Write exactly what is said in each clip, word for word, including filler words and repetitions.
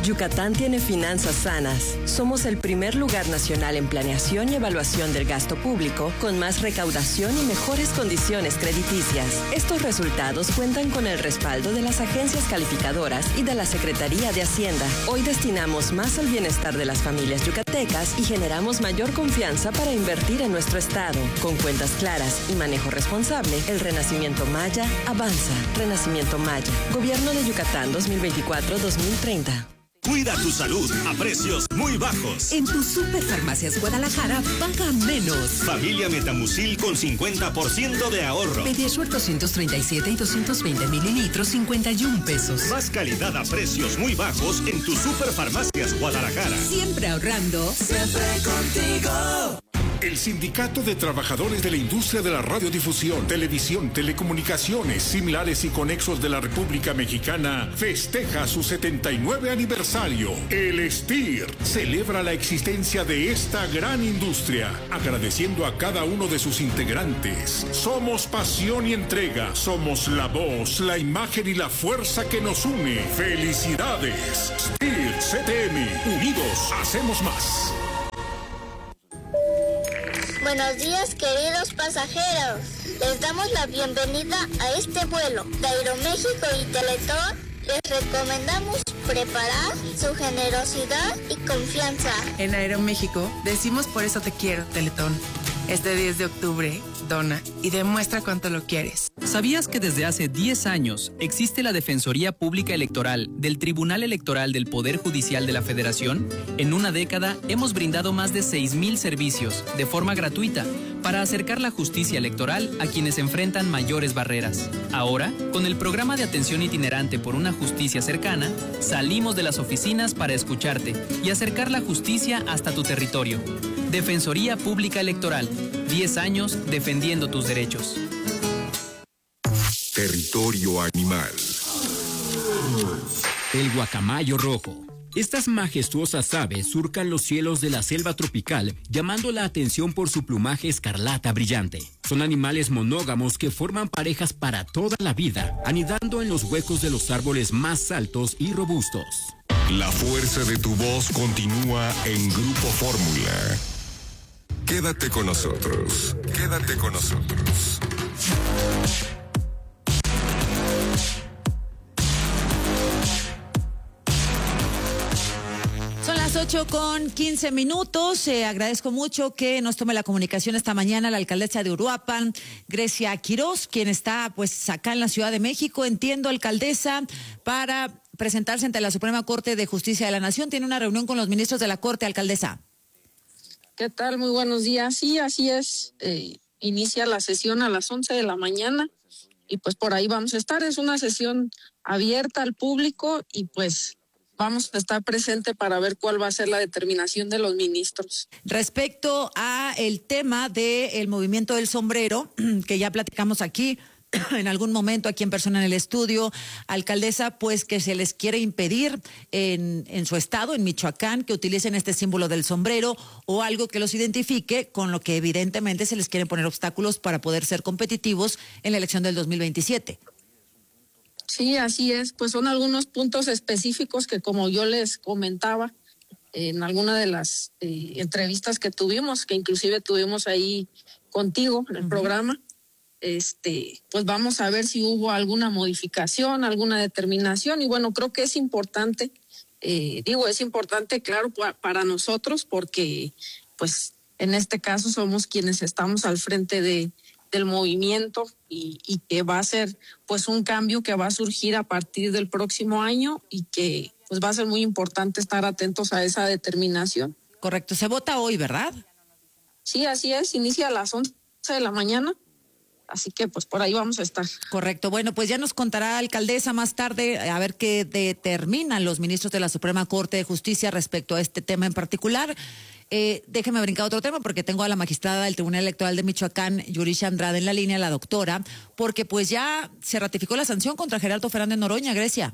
Yucatán tiene finanzas sanas. Somos el primer lugar nacional en planeación y evaluación del gasto público, con más recaudación y mejores condiciones crediticias. Estos resultados cuentan con el respaldo de las agencias calificadoras y de la Secretaría de Hacienda. Hoy destinamos más al bienestar de las familias yucatecas y generamos mayor confianza para invertir en nuestro estado. Con cuentas claras y manejo responsable, el Renacimiento Maya avanza. Renacimiento Maya. Gobierno de Yucatán dos mil veinticuatro a dos mil treinta. Cuida tu salud a precios muy bajos. En tu Superfarmacias Guadalajara, paga menos. Familia Metamucil con cincuenta por ciento de ahorro. Pediasure doscientos treinta y siete y doscientos veinte mililitros, cincuenta y un pesos. Más calidad a precios muy bajos en tu Superfarmacias Guadalajara. Siempre ahorrando. Siempre contigo. El Sindicato de Trabajadores de la Industria de la Radiodifusión, Televisión, Telecomunicaciones, Similares y Conexos de la República Mexicana festeja su setenta y nueve aniversario. El S T I R celebra la existencia de esta gran industria, agradeciendo a cada uno de sus integrantes. Somos pasión y entrega, somos la voz, la imagen y la fuerza que nos une. ¡Felicidades! S T I R C T M, unidos hacemos más. Buenos días, queridos pasajeros. Les damos la bienvenida a este vuelo de Aeroméxico y Teletón. Les recomendamos preparar su generosidad y confianza. En Aeroméxico decimos por eso te quiero, Teletón. Este diez de octubre, dona y demuestra cuánto lo quieres. ¿Sabías que desde hace diez años existe la Defensoría Pública Electoral del Tribunal Electoral del Poder Judicial de la Federación? En una década hemos brindado más de seis mil servicios de forma gratuita para acercar la justicia electoral a quienes enfrentan mayores barreras. Ahora, con el programa de atención itinerante por una justicia cercana, salimos de las oficinas para escucharte y acercar la justicia hasta tu territorio. Defensoría Pública Electoral, diez años defendiendo tus derechos. Territorio animal. El guacamayo rojo. Estas majestuosas aves surcan los cielos de la selva tropical, llamando la atención por su plumaje escarlata brillante. Son animales monógamos que forman parejas para toda la vida, anidando en los huecos de los árboles más altos y robustos. La fuerza de tu voz continúa en Grupo Fórmula. Quédate con nosotros. Quédate con nosotros. Son las ocho con quince minutos. Eh, agradezco mucho que nos tome la comunicación esta mañana la alcaldesa de Uruapan, Grecia Quirós, quien está pues acá en la Ciudad de México, entiendo, alcaldesa, para presentarse ante la Suprema Corte de Justicia de la Nación. Tiene una reunión con los ministros de la Corte, alcaldesa. ¿Qué tal? Muy buenos días. Sí, así es. Eh, inicia la sesión a las once de la mañana y pues por ahí vamos a estar. Es una sesión abierta al público y pues vamos a estar presente para ver cuál va a ser la determinación de los ministros. Respecto a el tema del movimiento del sombrero, que ya platicamos aquí en algún momento aquí en persona en el estudio, alcaldesa, pues que se les quiere impedir en, en su estado, en Michoacán, que utilicen este símbolo del sombrero o algo que los identifique, con lo que evidentemente se les quieren poner obstáculos para poder ser competitivos en la elección del dos mil veintisiete. Sí, así es, pues son algunos puntos específicos que, como yo les comentaba en alguna de las eh, entrevistas que tuvimos, que inclusive tuvimos ahí contigo en el uh-huh. programa, este, pues vamos a ver si hubo alguna modificación, alguna determinación, y bueno, creo que es importante, eh, digo, es importante, claro, para nosotros, porque pues en este caso somos quienes estamos al frente de del movimiento y, y que va a ser pues un cambio que va a surgir a partir del próximo año y que pues va a ser muy importante estar atentos a esa determinación. Correcto, se vota hoy, ¿verdad? Sí, así es, inicia a las once de la mañana. Así que pues por ahí vamos a estar. Correcto. Bueno, pues ya nos contará, alcaldesa, más tarde a ver qué determinan los ministros de la Suprema Corte de Justicia respecto a este tema en particular. Eh, déjeme brincar otro tema porque tengo a la magistrada del Tribunal Electoral de Michoacán, Yurisha Andrade, en la línea, la doctora, porque pues ya se ratificó la sanción contra Gerardo Fernández Noroña, Grecia.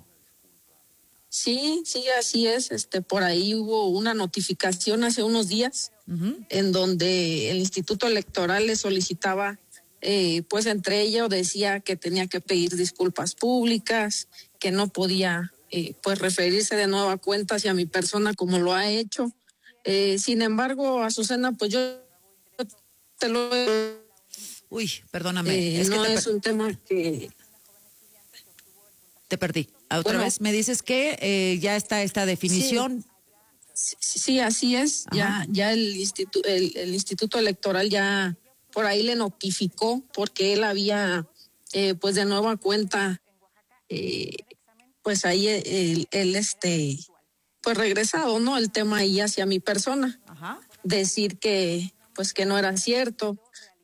Sí, sí, así es. Este, por ahí hubo una notificación hace unos días uh-huh. en donde el Instituto Electoral le solicitaba Eh, pues entre ellos decía que tenía que pedir disculpas públicas, que no podía eh, pues referirse de nueva cuenta hacia mi persona como lo ha hecho. Eh, sin embargo, Azucena, pues yo te lo... Uy, perdóname. Eh, es no que te es per- un tema que... Te perdí. Otra Bueno, vez me dices que eh, ya está esta definición. Sí, sí, así es. Ya, ya el, institu el, el Instituto Electoral ya por ahí le notificó porque él había, eh, pues de nueva cuenta, eh, pues ahí él, él, este, pues regresado, ¿no? El tema ahí hacia mi persona. Ajá. Decir que, pues que no era cierto.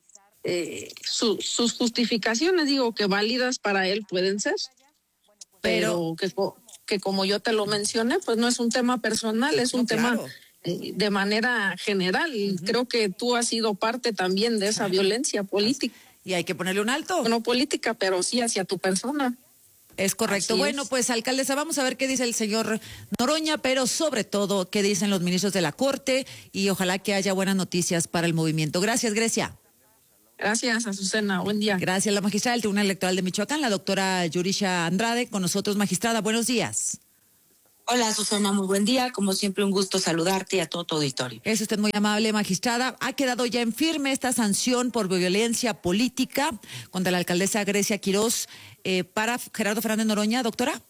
Eh, su, sus justificaciones, digo, que válidas para él pueden ser, pero, pero que, que como yo te lo mencioné, pues no es un tema personal, es un no, tema claro. eh, de manera general. Y uh-huh. creo que tú has sido parte también de esa violencia política. Y hay que ponerle un alto. No política, pero sí hacia tu persona. Es correcto. Así bueno, es. Pues alcaldesa, vamos a ver qué dice el señor Noroña, pero sobre todo qué dicen los ministros de la Corte y ojalá que haya buenas noticias para el movimiento. Gracias, Grecia. Gracias, Azucena. Buen día. Gracias, la magistrada del Tribunal Electoral de Michoacán, la doctora Yurisha Andrade, con nosotros. Magistrada, buenos días. Hola, Azucena, muy buen día. Como siempre, un gusto saludarte y a todo tu auditorio. Es usted muy amable, magistrada. Ha quedado ya en firme esta sanción por violencia política contra la alcaldesa Grecia Quirós eh, para Gerardo Fernández Noroña, doctora.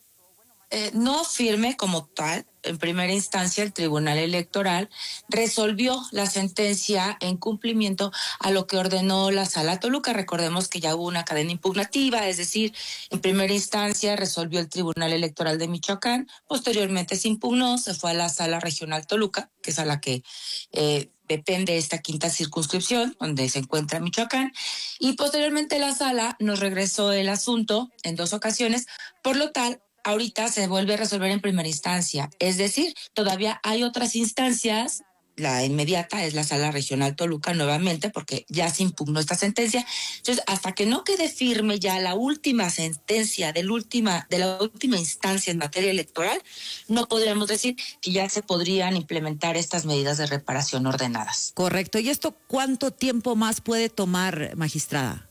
Eh, no firme como tal. En primera instancia, el Tribunal Electoral resolvió la sentencia en cumplimiento a lo que ordenó la Sala Toluca. Recordemos que ya hubo una cadena impugnativa, es decir, en primera instancia resolvió el Tribunal Electoral de Michoacán, posteriormente se impugnó, se fue a la Sala Regional Toluca, que es a la que eh, depende esta quinta circunscripción, donde se encuentra Michoacán, y posteriormente la Sala nos regresó el asunto en dos ocasiones, por lo tal, ahorita se vuelve a resolver en primera instancia, es decir, todavía hay otras instancias, la inmediata es la Sala Regional Toluca nuevamente porque ya se impugnó esta sentencia, entonces hasta que no quede firme ya la última sentencia del última, de la última instancia en materia electoral, no podríamos decir que ya se podrían implementar estas medidas de reparación ordenadas. Correcto, ¿y esto cuánto tiempo más puede tomar, magistrada?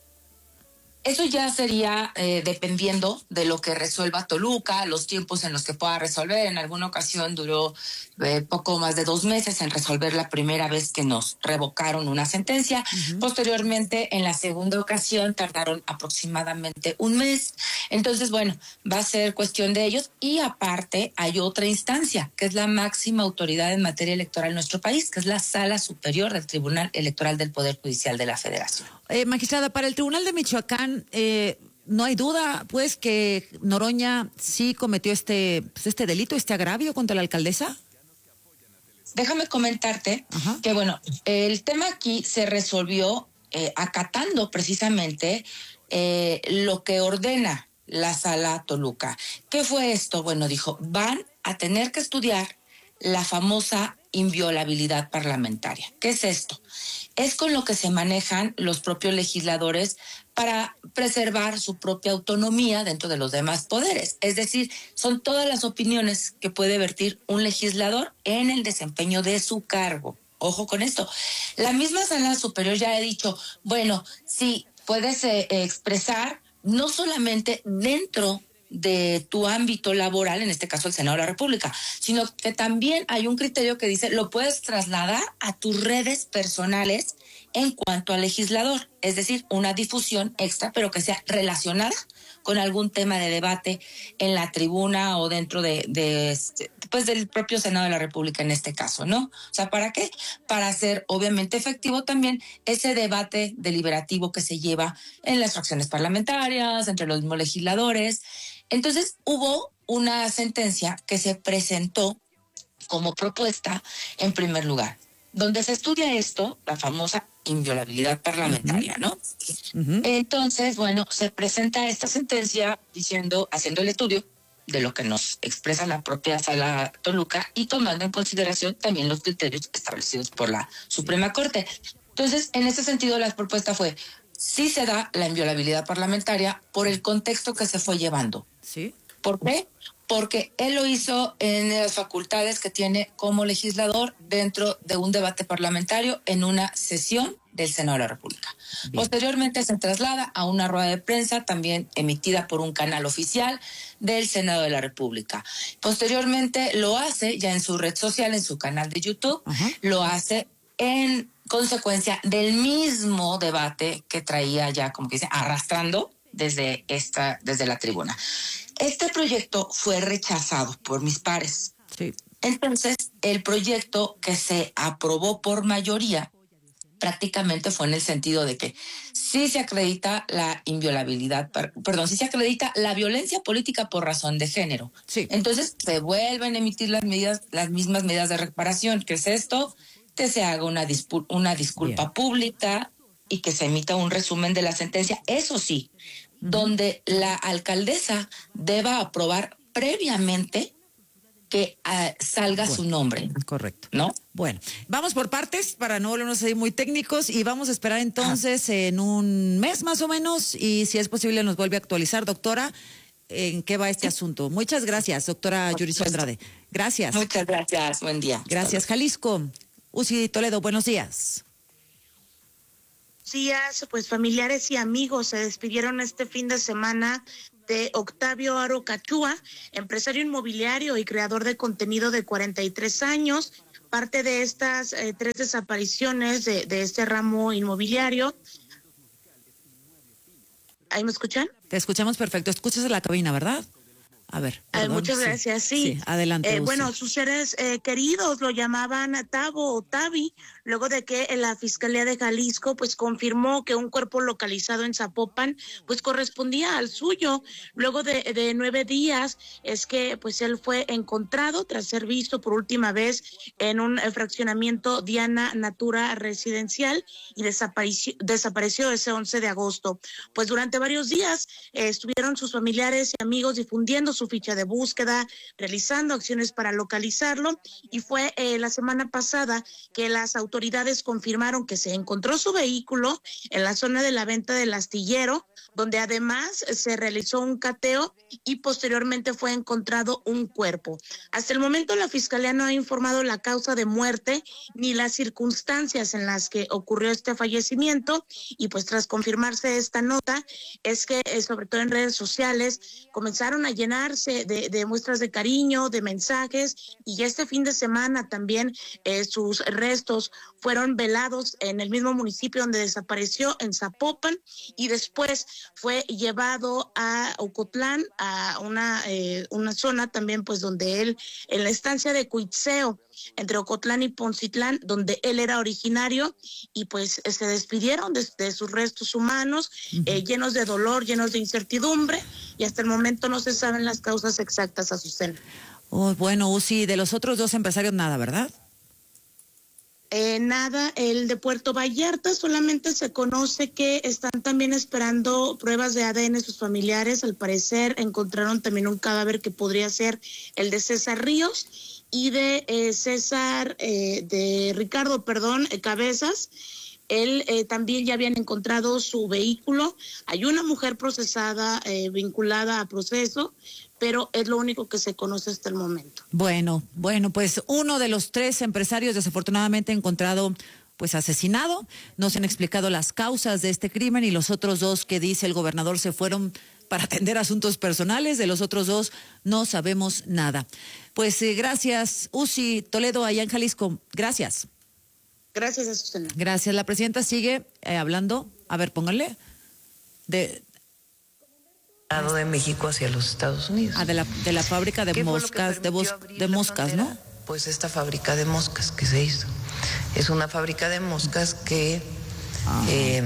Eso ya sería eh, dependiendo de lo que resuelva Toluca, los tiempos en los que pueda resolver. En alguna ocasión duró eh, poco más de dos meses en resolver la primera vez que nos revocaron una sentencia. Uh-huh. Posteriormente, en la segunda ocasión, tardaron aproximadamente un mes. Entonces, bueno, va a ser cuestión de ellos. Y aparte, hay otra instancia, que es la máxima autoridad en materia electoral en nuestro país, que es la Sala Superior del Tribunal Electoral del Poder Judicial de la Federación. Eh, magistrada, para el Tribunal de Michoacán, eh, no hay duda, pues, que Noroña sí cometió este, pues, este delito, este agravio contra la alcaldesa. Déjame comentarte Ajá. que, bueno, el tema aquí se resolvió eh, acatando precisamente eh, lo que ordena la Sala Toluca. ¿Qué fue esto? Bueno, dijo, van a tener que estudiar la famosa inviolabilidad parlamentaria. ¿Qué es esto? Es con lo que se manejan los propios legisladores para preservar su propia autonomía dentro de los demás poderes. Es decir, son todas las opiniones que puede vertir un legislador en el desempeño de su cargo. Ojo con esto. La misma Sala Superior ya ha dicho, bueno, sí, puedes eh, expresar no solamente dentro de tu ámbito laboral, en este caso el Senado de la República, sino que también hay un criterio que dice lo puedes trasladar a tus redes personales en cuanto al legislador, es decir, una difusión extra, pero que sea relacionada con algún tema de debate en la tribuna o dentro de, de pues del propio Senado de la República en este caso, ¿no? O sea, ¿para qué? Para hacer obviamente efectivo también ese debate deliberativo que se lleva en las fracciones parlamentarias, entre los mismos legisladores. Entonces hubo una sentencia que se presentó como propuesta en primer lugar, donde se estudia esto, la famosa inviolabilidad parlamentaria, ¿no? Uh-huh. Entonces, bueno, se presenta esta sentencia diciendo, haciendo el estudio de lo que nos expresa la propia Sala Toluca y tomando en consideración también los criterios establecidos por la Suprema Corte. Entonces, en ese sentido, la propuesta fue, sí se da la inviolabilidad parlamentaria por el contexto que se fue llevando. ¿Sí? ¿Por qué? Porque él lo hizo en las facultades que tiene como legislador dentro de un debate parlamentario en una sesión del Senado de la República. Bien. Posteriormente se traslada a una rueda de prensa también emitida por un canal oficial del Senado de la República. Posteriormente lo hace ya en su red social, en su canal de YouTube, uh-huh. lo hace en consecuencia del mismo debate que traía ya, como que dice, arrastrando desde esta, desde la tribuna. Este proyecto fue rechazado por mis pares. Sí. Entonces, el proyecto que se aprobó por mayoría prácticamente fue en el sentido de que sí se acredita la inviolabilidad, per, perdón, sí se acredita la violencia política por razón de género. Sí. Entonces, se vuelven a emitir las medidas, las mismas medidas de reparación. ¿Qué es esto? Que se haga una, dispu- una disculpa Bien. pública y que se emita un resumen de la sentencia. Eso sí, uh-huh. donde la alcaldesa deba aprobar previamente que uh, salga bueno, su nombre. Correcto. ¿No? Bueno, vamos por partes para no volvernos a ir muy técnicos y vamos a esperar entonces ah. en un mes más o menos y si es posible nos vuelve a actualizar, doctora, en qué va este sí. asunto. Muchas gracias, doctora Yuricia Andrade. Gracias. Muchas gracias, buen día. Gracias, Jalisco. Uzi Toledo, buenos días. Días, pues familiares y amigos se despidieron este fin de semana de Octavio Aro Cachúa, empresario inmobiliario y creador de contenido de cuarenta y tres años, parte de estas eh, tres desapariciones de, de este ramo inmobiliario. ¿Ahí me escuchan? Te escuchamos perfecto, escuchas en la cabina, ¿verdad? A ver. Perdón, Muchas gracias, sí. sí. sí adelante. Eh, bueno, sus seres eh, queridos lo llamaban Tavo o Tavi, luego de que la Fiscalía de Jalisco pues confirmó que un cuerpo localizado en Zapopan pues correspondía al suyo. Luego de, de nueve días es que pues él fue encontrado tras ser visto por última vez en un fraccionamiento Diana Natura residencial y desapareció, desapareció ese once de agosto. Pues durante varios días eh, estuvieron sus familiares y amigos difundiendo su ficha de búsqueda, realizando acciones para localizarlo y fue eh, la semana pasada que las autoridades confirmaron que se encontró su vehículo en la zona de la venta del astillero, donde además se realizó un cateo y posteriormente fue encontrado un cuerpo. Hasta el momento la Fiscalía no ha informado la causa de muerte ni las circunstancias en las que ocurrió este fallecimiento y pues tras confirmarse esta nota es que eh, sobre todo en redes sociales comenzaron a llenar De, de muestras de cariño, de mensajes y este fin de semana también eh, sus restos fueron velados en el mismo municipio donde desapareció, en Zapopan, y después fue llevado a Ocotlán, a una, eh, una zona también pues donde él, en la estancia de Cuitzeo, entre Ocotlán y Poncitlán, donde él era originario, y pues se despidieron de, de sus restos humanos, uh-huh. eh, llenos de dolor, llenos de incertidumbre, y hasta el momento no se saben las causas exactas, Azucena. Oh, bueno, Uzi, de los otros dos empresarios nada, ¿verdad? Eh, nada, el de Puerto Vallarta solamente se conoce que están también esperando pruebas de A D N sus familiares. Al parecer encontraron también un cadáver que podría ser el de César Ríos y de eh, César, eh, de Ricardo, perdón, eh, Cabezas. Él eh, también ya habían encontrado su vehículo. Hay una mujer procesada, eh, vinculada a proceso, pero es lo único que se conoce hasta el momento. Bueno, bueno, pues uno de los tres empresarios desafortunadamente encontrado pues asesinado. No se han explicado las causas de este crimen y los otros dos que dice el gobernador se fueron para atender asuntos personales. De los otros dos no sabemos nada. Pues eh, gracias, Uzi Toledo, allá en Jalisco. Gracias. Gracias, Azucena. Gracias. La presidenta sigue eh, hablando. A ver, pónganle. De... de México hacia los Estados Unidos. Ah, de la, de la fábrica de moscas, de, bos, de moscas, ¿no? Pues esta fábrica de moscas que se hizo. Es una fábrica de moscas que ah. eh,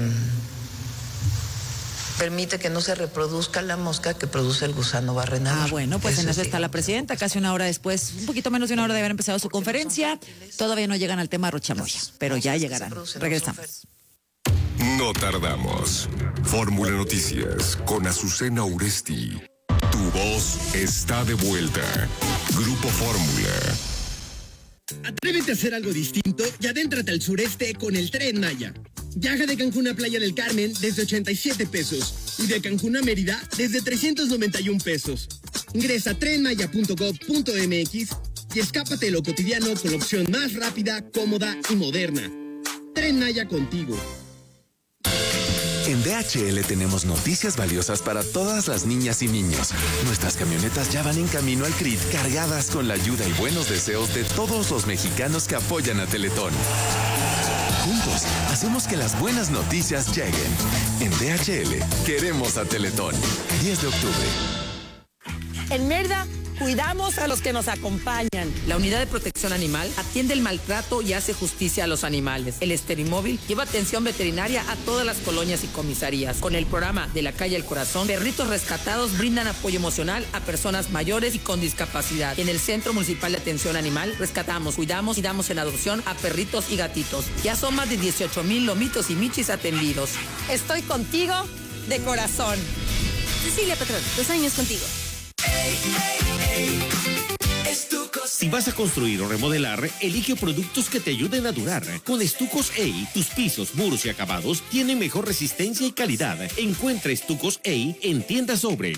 permite que no se reproduzca la mosca que produce el gusano barrenador. Ah, bueno, pues eso en eso sí. Está la presidenta, casi una hora después, un poquito menos de una hora de haber empezado su conferencia. Todavía no llegan al tema Rochamoya, pero ya llegarán. Regresamos. No tardamos. Fórmula Noticias con Azucena Uresti. Tu voz está de vuelta. Grupo Fórmula. Atrévete a hacer algo distinto y adéntrate al sureste con el Tren Maya. Viaja de Cancún a Playa del Carmen desde ochenta y siete pesos y de Cancún a Mérida desde trescientos noventa y un pesos. Ingresa a tren maya punto gov punto m x y escápate de lo cotidiano con la opción más rápida, cómoda y moderna. Tren Maya contigo. En D H L tenemos noticias valiosas para todas las niñas y niños. Nuestras camionetas ya van en camino al C R I T cargadas con la ayuda y buenos deseos de todos los mexicanos que apoyan a Teletón. Juntos, hacemos que las buenas noticias lleguen. En D H L, queremos a Teletón. diez de octubre. En Mérida, cuidamos a los que nos acompañan. La Unidad de Protección Animal atiende el maltrato y hace justicia a los animales. El Esterimóvil lleva atención veterinaria a todas las colonias y comisarías. Con el programa De la Calle al Corazón, perritos rescatados brindan apoyo emocional a personas mayores y con discapacidad. En el Centro Municipal de Atención Animal, rescatamos, cuidamos y damos en adopción a perritos y gatitos. Ya son más de dieciocho mil lomitos y michis atendidos. Estoy contigo de corazón. Cecilia Patrón, dos años contigo. Si vas a construir o remodelar, elige productos que te ayuden a durar. Con Estucos E, tus pisos, muros y acabados tienen mejor resistencia y calidad. Encuentra Estucos E en Tienda Sobre.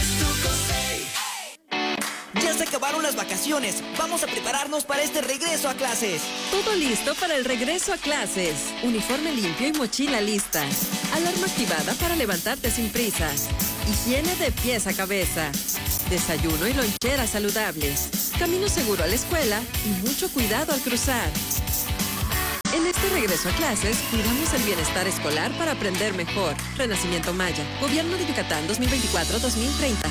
Ya se acabaron las vacaciones. Vamos a prepararnos para este regreso a clases. Todo listo para el regreso a clases. Uniforme limpio y mochila lista. Alarma activada para levantarte sin prisa. Higiene de pies a cabeza. Desayuno y lonchera saludables. Camino seguro a la escuela y mucho cuidado al cruzar. En este regreso a clases, cuidamos el bienestar escolar para aprender mejor. Renacimiento Maya. Gobierno de Yucatán dos mil veinticuatro a dos mil treinta.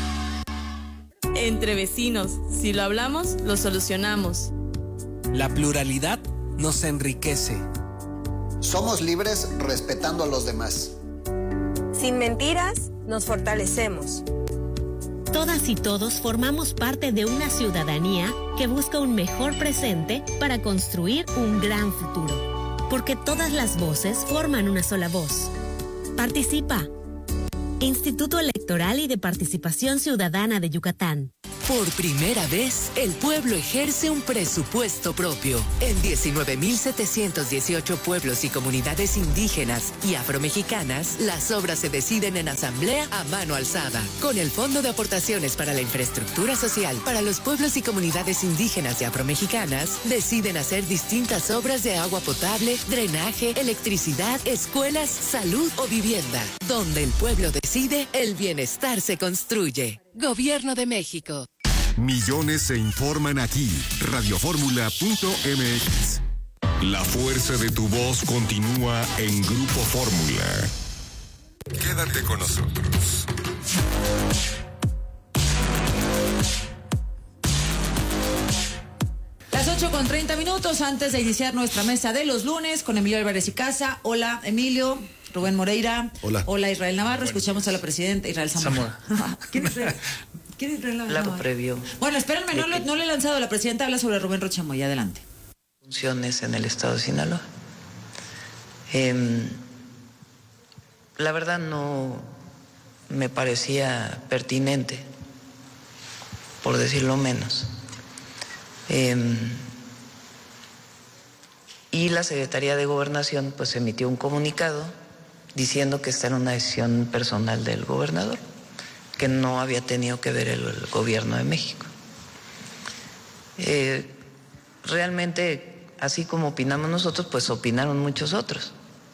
Entre vecinos, si lo hablamos, lo solucionamos. La pluralidad nos enriquece. Somos libres respetando a los demás. Sin mentiras, nos fortalecemos. Todas y todos formamos parte de una ciudadanía que busca un mejor presente para construir un gran futuro. Porque todas las voces forman una sola voz. Participa. Instituto Electoral y de Participación Ciudadana de Yucatán. Por primera vez, el pueblo ejerce un presupuesto propio. En diecinueve mil setecientos dieciocho pueblos y comunidades indígenas y afromexicanas, las obras se deciden en asamblea a mano alzada. Con el Fondo de Aportaciones para la Infraestructura Social para los pueblos y comunidades indígenas y afromexicanas, deciden hacer distintas obras de agua potable, drenaje, electricidad, escuelas, salud o vivienda. Donde el pueblo decide, el bienestar se construye. Gobierno de México. Millones se informan aquí. Radioformula punto m x. La fuerza de tu voz continúa en Grupo Fórmula. Quédate con nosotros. Las ocho con treinta minutos antes de iniciar nuestra mesa de los lunes con Emilio Álvarez y Casa. Hola, Emilio. Rubén Moreira. Hola. Hola, Israel Navarro. Hola. Escuchamos a la presidenta Israel Zamora. Zamora. ¿Quién es Israel? ¿Quién es Israel Navarro? La previo. Bueno, espérenme, no, lo, no le he lanzado. La presidenta habla sobre Rubén Rochamoya. Adelante. Funciones en el estado de Sinaloa. Eh, la verdad no me parecía pertinente, por decirlo menos. Eh, y la Secretaría de Gobernación pues emitió un comunicado diciendo que esta era una decisión personal del gobernador, que no había tenido que ver el, el gobierno de México. Eh, realmente, así como opinamos nosotros, pues opinaron muchos otros.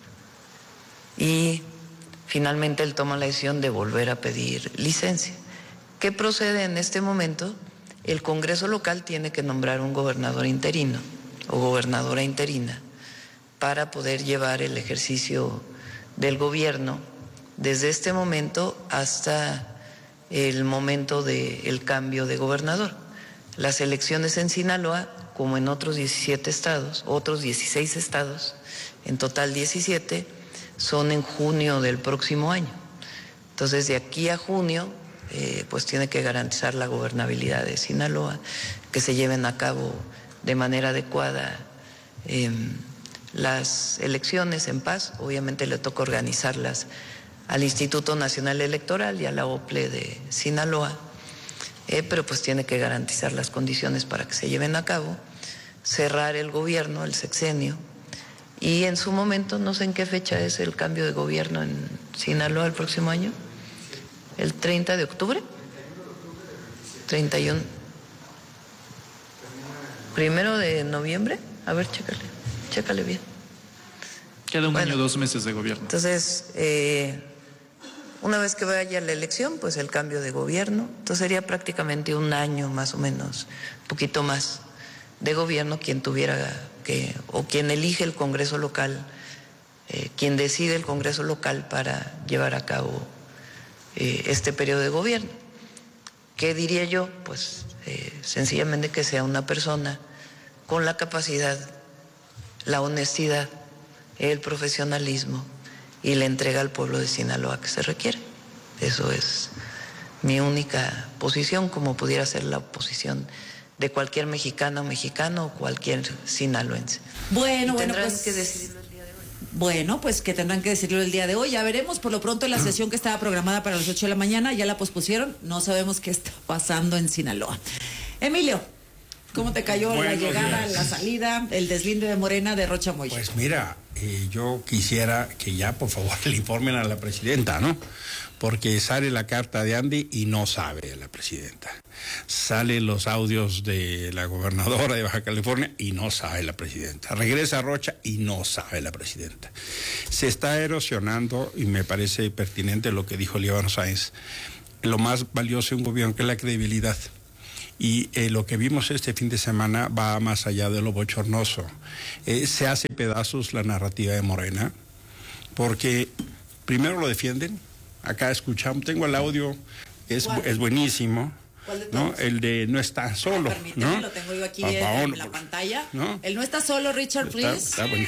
Y finalmente él toma la decisión de volver a pedir licencia. ¿Qué procede en este momento? El Congreso local tiene que nombrar un gobernador interino o gobernadora interina para poder llevar el ejercicio del gobierno desde este momento hasta el momento del cambio de gobernador. Las elecciones en Sinaloa, como en otros diecisiete estados, otros dieciséis estados, en total diecisiete, son en junio del próximo año. Entonces, de aquí a junio, eh, pues tiene que garantizar la gobernabilidad de Sinaloa, que se lleven a cabo de manera adecuada eh, las elecciones en paz. Obviamente le toca organizarlas al Instituto Nacional Electoral y a la O P L E de Sinaloa, eh, pero pues tiene que garantizar las condiciones para que se lleven a cabo, cerrar el gobierno, el sexenio, y en su momento, no sé en qué fecha es el cambio de gobierno en Sinaloa el próximo año, el treinta de octubre, treinta y uno, primero de noviembre, a ver, chécale, chécale bien. Queda un Bueno, año, dos meses de gobierno. Entonces, eh, una vez que vaya la elección, pues el cambio de gobierno, entonces sería prácticamente un año más o menos, un poquito más de gobierno quien tuviera que, o quien elige el Congreso local, eh, quien decide el Congreso local para llevar a cabo eh, este periodo de gobierno. ¿Qué diría yo? Pues eh, sencillamente que sea una persona con la capacidad, la honestidad, el profesionalismo y la entrega al pueblo de Sinaloa que se requiere. Eso es mi única posición, como pudiera ser la posición de cualquier mexicana o mexicano o cualquier sinaloense. Bueno, y bueno, tendrán pues... que decidirlo el día de hoy. Bueno, pues que tendrán que decirlo el día de hoy. Ya veremos. Por lo pronto, la sesión que estaba programada para las ocho de la mañana ya la pospusieron. No sabemos qué está pasando en Sinaloa. Emilio, ¿cómo te cayó Buenos la llegada, días. la salida, el deslinde de Morena de Rocha Moya? Pues mira, eh, yo quisiera que ya por favor le informen a la presidenta, ¿no? Porque sale la carta de Andy y no sabe la presidenta. Salen los audios de la gobernadora de Baja California y no sabe la presidenta. Regresa a Rocha y no sabe la presidenta. Se está erosionando, y me parece pertinente lo que dijo Líbano Sáenz, lo más valioso de un gobierno, que es la credibilidad. Y eh, lo que vimos este fin de semana va más allá de lo bochornoso. Eh, se hace pedazos la narrativa de Morena, porque primero lo defienden. Acá escuchamos, tengo el audio, es, es buenísimo, ¿no? El de no está solo, ah, permíteme, ¿no? lo tengo yo aquí Pa, en, pa, en no, la por, pantalla. ¿no? El no está solo, Richard, Está, please. está bueno.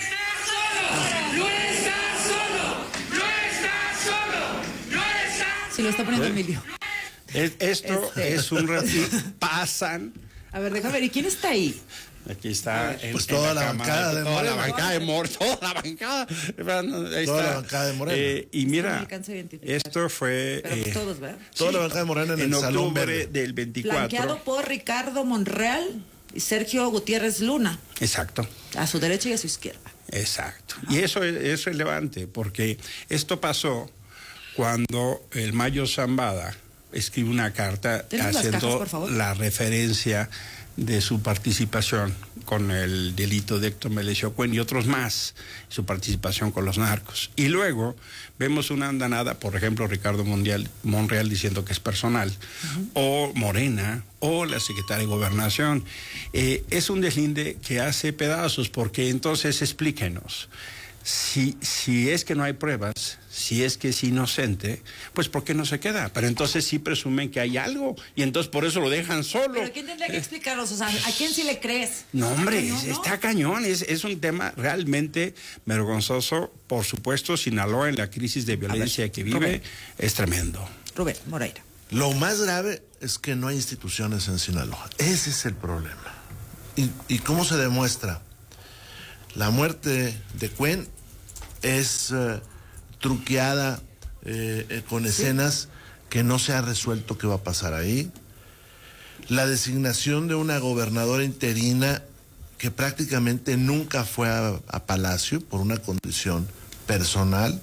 ¡No está solo! ¡No está solo! ¡No está! Si lo está poniendo Emilio. Es, esto Este. es un ratito, pasan. A ver, déjame ver, ¿y quién está ahí? Aquí está. Ver, en, pues en toda la, la cámara, bancada de toda Morena. la bancada de Morena, toda la bancada. Ahí Toda está. la bancada de Morena. Eh, y No me mira, alcanzo a identificar. esto fue Pero pues eh, todos, ¿verdad? Toda sí, la bancada de Morena en, en el Salón octubre Verde. del veinticuatro. Blanqueado por Ricardo Monreal y Sergio Gutiérrez Luna. Exacto. A su derecha y a su izquierda. Exacto. Y eso es, es relevante, porque esto pasó cuando el Mayo Zambada escribe una carta ¿Tienes las haciendo cajas, por favor? la referencia de su participación con el delito de Héctor Melesio Cuen y otros más, su participación con los narcos. Y luego vemos una andanada, por ejemplo, Ricardo Mondial, Monreal diciendo que es personal, uh-huh. o Morena, o la secretaria de Gobernación. Eh, es un deslinde que hace pedazos, porque entonces explíquenos. Si, si es que no hay pruebas, si es que es inocente, pues ¿por qué no se queda? Pero entonces sí presumen que hay algo y entonces por eso lo dejan solo. Pero ¿quién tendría que explicarlos? O sea, ¿a quién sí le crees? No, hombre, ¿No, no? está cañón, es, es un tema realmente vergonzoso. Por supuesto, Sinaloa en la crisis de violencia ver, que vive Rubén. Es tremendo. Rubén Moreira. Lo más grave es que no hay instituciones en Sinaloa. Ese es el problema. ¿Y, y cómo se demuestra? La muerte de Cuen es uh, truqueada eh, eh, con escenas sí. que no se ha resuelto qué va a pasar ahí. La designación de una gobernadora interina que prácticamente nunca fue a, a Palacio por una condición personal.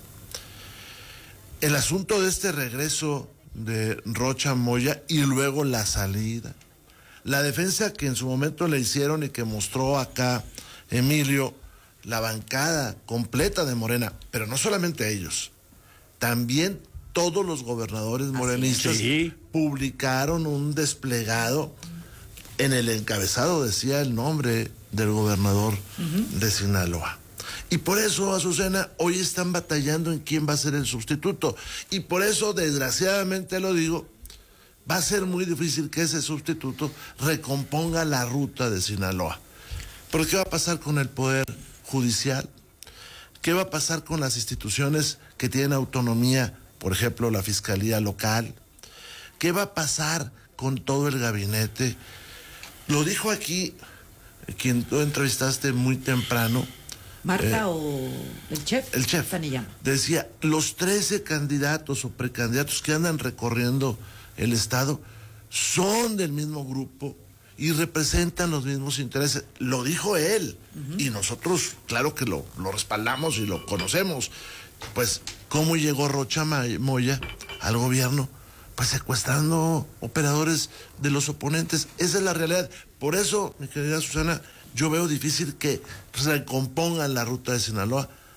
El asunto de este regreso de Rocha Moya y luego la salida. La defensa que en su momento le hicieron y que mostró acá Emilio, la bancada completa de Morena, pero no solamente ellos, también todos los gobernadores morenistas sí. publicaron un desplegado. En el encabezado decía el nombre del gobernador uh-huh. de Sinaloa. Y por eso, Azucena, hoy están batallando en quién va a ser el sustituto. Y por eso, desgraciadamente lo digo, va a ser muy difícil que ese sustituto recomponga la ruta de Sinaloa. ¿Pero qué va a pasar con el poder judicial? ¿Qué va a pasar con las instituciones que tienen autonomía, por ejemplo, la Fiscalía Local? ¿Qué va a pasar con todo el gabinete? Lo dijo aquí quien tú entrevistaste muy temprano. ¿Marta eh, o el chef? El chef. Fanillán. Decía, los trece candidatos o precandidatos que andan recorriendo el Estado son del mismo grupo y representan los mismos intereses. Lo dijo él. Uh-huh. Y nosotros, claro que lo, lo respaldamos y lo conocemos. Pues, ¿cómo llegó Rocha Moya al gobierno? Pues secuestrando operadores de los oponentes. Esa es la realidad. Por eso, mi querida Susana, yo veo difícil que recompongan la ruta de Sinaloa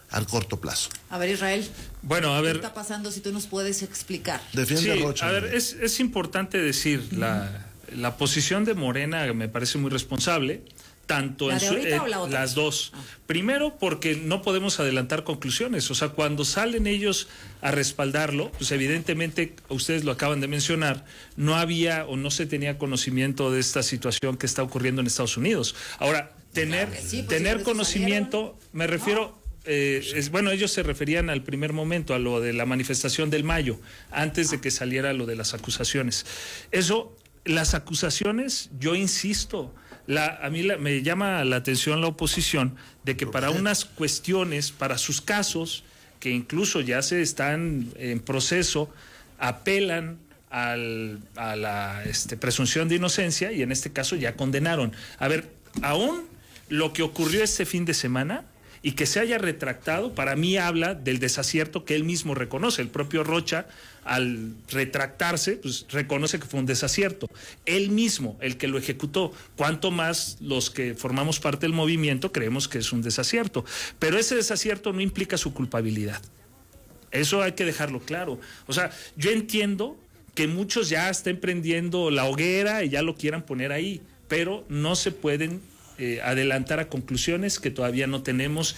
al corto plazo. A ver, Israel. Bueno, a ver. ¿Qué está pasando si tú nos puedes explicar? Defiende sí, a Rocha. A ver, es, es importante decir, uh-huh. la, la posición de Morena me parece muy responsable. Tanto ¿La en de su, ahorita eh, o la otra? las dos. Ah. Primero, porque no podemos adelantar conclusiones. O sea, cuando salen ellos a respaldarlo, pues evidentemente, ustedes lo acaban de mencionar, no había o no se tenía conocimiento de esta situación que está ocurriendo en Estados Unidos. Ahora, tener, Claro sí, pues tener sí, conocimiento, salieron. me refiero... No. Eh, es, bueno, ellos se referían al primer momento, a lo de la manifestación del mayo, antes de que saliera lo de las acusaciones. Eso, las acusaciones, yo insisto, la, a mí la, me llama la atención la oposición de que para unas cuestiones, para sus casos, que incluso ya se están en proceso, apelan al, a la este, presunción de inocencia y en este caso ya condenaron. A ver, aún lo que ocurrió este fin de semana y que se haya retractado, para mí habla del desacierto que él mismo reconoce. El propio Rocha, al retractarse, pues reconoce que fue un desacierto. Él mismo, el que lo ejecutó, cuanto más los que formamos parte del movimiento creemos que es un desacierto. Pero ese desacierto no implica su culpabilidad. Eso hay que dejarlo claro. O sea, yo entiendo que muchos ya estén prendiendo la hoguera y ya lo quieran poner ahí, pero no se pueden Eh, adelantar a conclusiones que todavía no tenemos